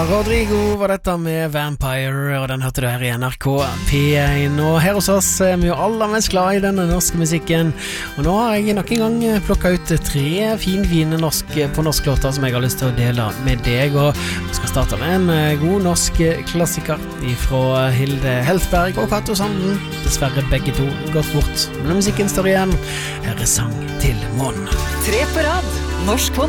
Rodrigo var dette med Vampire, og den hørte du her i NRK P1. Og her hos oss er vi jo aller mest glad i denne norske musikken. Og nå har jeg nok en gang plukket ut 3 fine norsk låter som jeg har lyst til å dele med deg. Og vi skal starte med en god norsk klassiker fra Hilde Heltberg og Cato Sanden. Dessverre begge to gått bort, men musikken står igjen. Her er Sang til månen. 3 på rad, norsk på